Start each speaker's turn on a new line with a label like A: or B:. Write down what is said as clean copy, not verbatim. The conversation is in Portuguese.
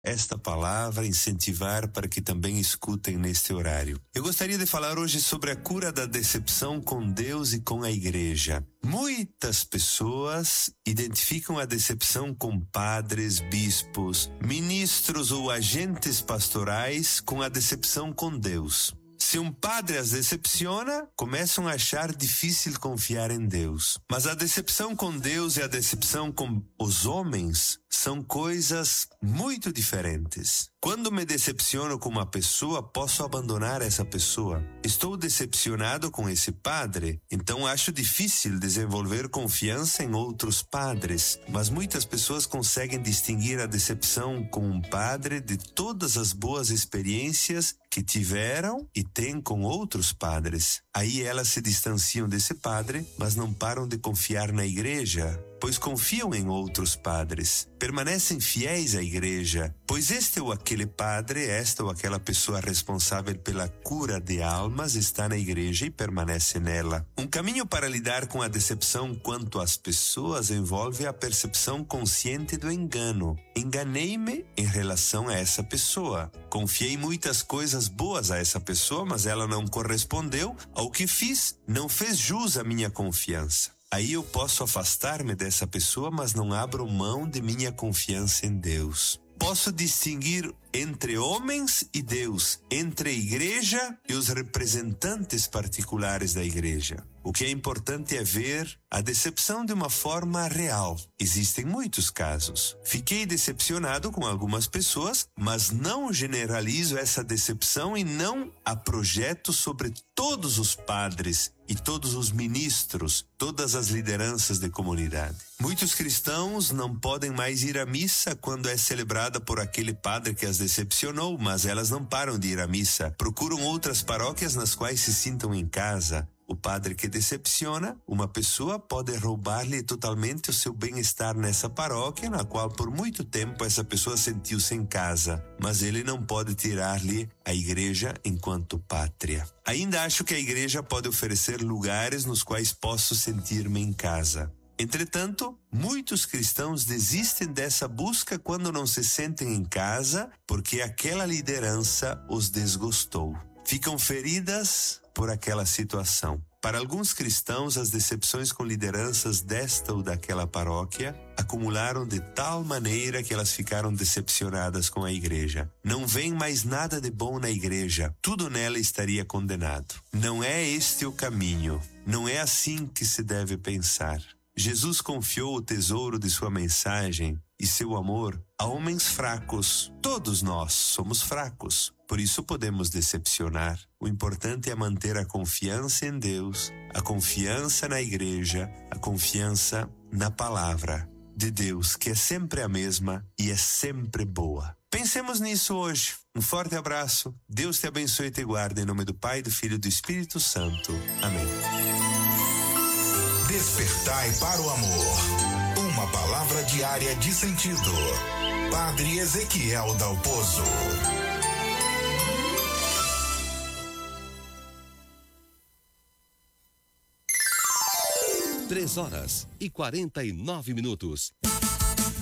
A: esta palavra, incentivar para que também escutem neste horário. Eu gostaria de falar hoje sobre a cura da decepção com Deus e com a igreja. Muitas pessoas identificam a decepção com padres, bispos, ministros ou agentes pastorais com a decepção com Deus. Se um padre as decepciona, começam a achar difícil confiar em Deus. Mas a decepção com Deus e a decepção com os homens são coisas muito diferentes. Quando me decepciono com uma pessoa, posso abandonar essa pessoa. Estou decepcionado com esse padre, então acho difícil desenvolver confiança em outros padres. Mas muitas pessoas conseguem distinguir a decepção com um padre de todas as boas experiências que tiveram e têm com outros padres. Aí elas se distanciam desse padre, mas não param de confiar na igreja, pois confiam em outros padres. Permanecem fiéis à igreja, pois este ou aquele padre, esta ou aquela pessoa responsável pela cura de almas está na igreja e permanece nela. Um caminho para lidar com a decepção quanto às pessoas envolve a percepção consciente do engano. Enganei-me em relação a essa pessoa. Confiei muitas coisas boas a essa pessoa, mas ela não correspondeu ao que fiz, não fez jus à minha confiança. Aí eu posso afastar-me dessa pessoa, mas não abro mão de minha confiança em Deus. Posso distinguir entre homens e Deus, entre a igreja e os representantes particulares da igreja. O que é importante é ver a decepção de uma forma real. Existem muitos casos. Fiquei decepcionado com algumas pessoas, mas não generalizo essa decepção e não a projeto sobre todos os padres e todos os ministros, todas as lideranças de comunidade. Muitos cristãos não podem mais ir à missa quando é celebrada por aquele padre que as decepcionou, mas elas não param de ir à missa. Procuram outras paróquias nas quais se sintam em casa. O padre que decepciona uma pessoa pode roubar-lhe totalmente o seu bem-estar nessa paróquia, na qual por muito tempo essa pessoa sentiu-se em casa, mas ele não pode tirar-lhe a igreja enquanto pátria. Ainda acho que a igreja pode oferecer lugares nos quais posso sentir-me em casa. Entretanto, muitos cristãos desistem dessa busca quando não se sentem em casa, porque aquela liderança os desgostou. Ficam feridas por aquela situação. Para alguns cristãos, as decepções com lideranças desta ou daquela paróquia acumularam de tal maneira que elas ficaram decepcionadas com a igreja. Não vem mais nada de bom na igreja, tudo nela estaria condenado. Não é este o caminho, não é assim que se deve pensar. Jesus confiou o tesouro de sua mensagem e seu amor a homens fracos. Todos nós somos fracos, por isso podemos decepcionar. O importante é manter a confiança em Deus, a confiança na igreja, a confiança na palavra de Deus, que é sempre a mesma e é sempre boa. Pensemos nisso hoje. Um forte abraço. Deus te abençoe e te guarde. Em nome do Pai, do Filho e do Espírito Santo. Amém.
B: Despertai para o amor. Uma palavra diária de sentido. Padre Ezequiel Dalpozo.
C: 3h49.